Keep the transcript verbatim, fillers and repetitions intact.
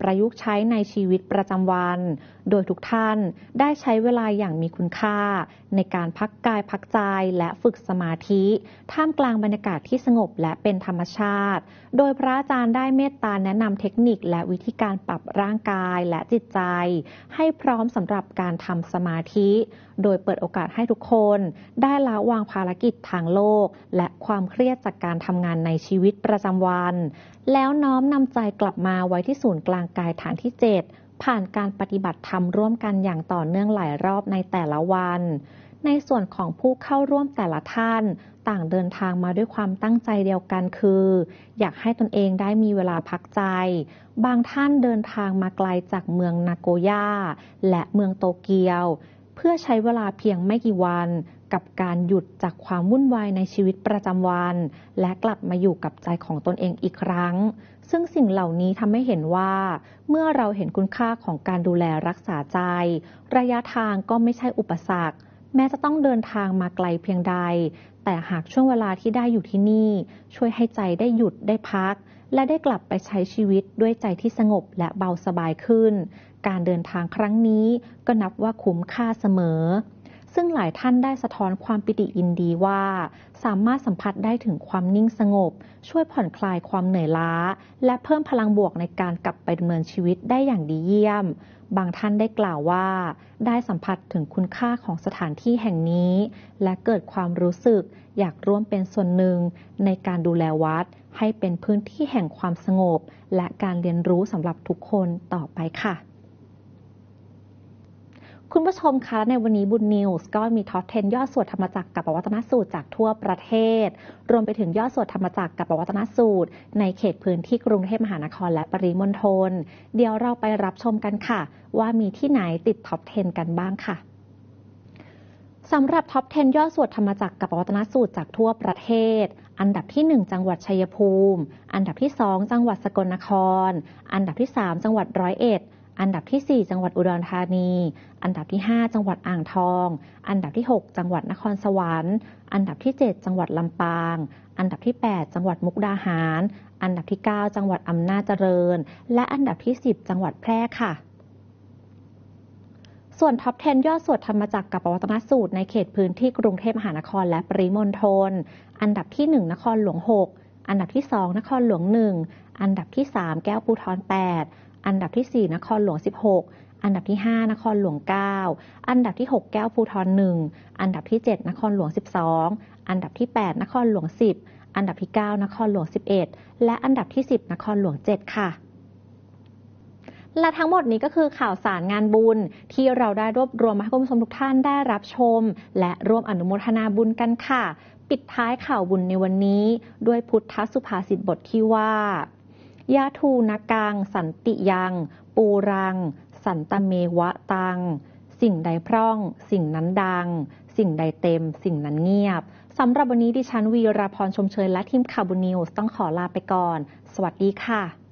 ประยุกต์ใช้ในชีวิตประจำวัน โดยทุกท่านได้ใช้เวลาอย่างมีคุณค่าในการพักกายพักใจและฝึกสมาธิท่ามกลางบรรยากาศที่สงบและเป็นธรรมชาติโดยพระอาจารย์ได้เมตตาแนะนำเทคนิคและวิธีการปรับร่างกายและจิตใจให้พร้อมสำหรับการทำสมาธิโดยเปิดโอกาสให้ทุกคนได้ละวางภารกิจทางโลกและความเครียดจากการทำงานในชีวิตประจำวันแล้วน้อมนำใจกลับมาไว้ที่ศูนย์กลางกายฐานที่เจ็ดผ่านการปฏิบัติธรรมร่วมกันอย่างต่อเนื่องหลายรอบในแต่ละวันในส่วนของผู้เข้าร่วมแต่ละท่านต่างเดินทางมาด้วยความตั้งใจเดียวกันคืออยากให้ตนเองได้มีเวลาพักใจบางท่านเดินทางมาไกลจากเมืองนาโกย่าและเมืองโตเกียวเพื่อใช้เวลาเพียงไม่กี่วันกับการหยุดจากความวุ่นวายในชีวิตประจำวันและกลับมาอยู่กับใจของตนเองอีกครั้งซึ่งสิ่งเหล่านี้ทำให้เห็นว่าเมื่อเราเห็นคุณค่าของการดูแลรักษาใจระยะทางก็ไม่ใช่อุปสรรคแม้จะต้องเดินทางมาไกลเพียงใดแต่หากช่วงเวลาที่ได้อยู่ที่นี่ช่วยให้ใจได้หยุดได้พักและได้กลับไปใช้ชีวิตด้วยใจที่สงบและเบาสบายขึ้นการเดินทางครั้งนี้ก็นับว่าคุ้มค่าเสมอซึ่งหลายท่านได้สะท้อนความปิติยินดีว่าสามารถสัมผัสได้ถึงความนิ่งสงบช่วยผ่อนคลายความเหนื่อยล้าและเพิ่มพลังบวกในการกลับไปดำเนินชีวิตได้อย่างดีเยี่ยมบางท่านได้กล่าวว่าได้สัมผัสถึงคุณค่าของสถานที่แห่งนี้และเกิดความรู้สึกอยากร่วมเป็นส่วนหนึ่งในการดูแลวัดให้เป็นพื้นที่แห่งความสงบและการเรียนรู้สำหรับทุกคนต่อไปค่ะคุณผู้ชมคะในวันนี้บุญนิวส์ก็มีท็อปสิบยอดสวดธรรมจักรกับปวัตนสูตรจากทั่วประเทศรวมไปถึงยอดสวดธรรมจักรกับปวัตนสูตรในเขตพื้นที่กรุงเทพมหานครและปริมณฑลเดี๋ยวเราไปรับชมกันค่ะว่ามีที่ไหนติดท็อปสิบกันบ้างค่ะสำหรับท็อปสิบยอดสวดธรรมจักรกับปวัตนสูตรจากทั่วประเทศอันดับที่หนึ่งจังหวัดชัยภูมิอันดับที่สองจังหวัดสกลนครอันดับที่สามจังหวัดร้อยเอ็ดอันดับที่สี่จังหวัดอุดรธานีอันดับที่ห้าจังหวัดอ่างทองอันดับที่หกจังหวัดนครสวรรค์อันดับที่เจ็ดจังหวัดลำปางอันดับที่แปดจังหวัดมุกดาหารอันดับที่เก้าจังหวัดอำนาจเจริญและอันดับที่สิบจังหวัดแพร่ค่ะส่วนท็อปสิบยอดสวดธรรมจักรกับปวัตนสูตรในเขตพื้นที่กรุงเทพมหานครและปริมณฑลอันดับที่หนึ่งนครหลวงหกอันดับที่สองนครหลวงหนึ่งอันดับที่สามแก้วภูธรแปดอันดับที่สี่นครหลวงสิบหกอันดับที่ห้านครหลวงเก้าอันดับที่หกแก้วภูธรหนึ่งอันดับที่เจ็ดนครหลวงสิบสองอันดับที่แปดนครหลวงสิบอันดับที่เก้านครหลวงสิบเอ็ดและอันดับที่สิบนครหลวงเจ็ดค่ะและทั้งหมดนี้ก็คือข่าวสารงานบุญที่เราได้รวบรวมมาให้คุณผู้ชมทุกท่านได้รับชมและร่วมอนุโมทนาบุญกันค่ะปิดท้ายข่าวบุญในวันนี้ด้วยพุทธสุภาษิตบทที่ว่ายาทูนกังสันติยังปูรังสันตเมวะตังสิ่งใดพร่องสิ่งนั้นดังสิ่งใดเต็มสิ่งนั้นเงียบสำหรับวันนี้ดิฉันวีราพรชมเชยและทีมข่าวบุญนิวส์ต้องขอลาไปก่อนสวัสดีค่ะ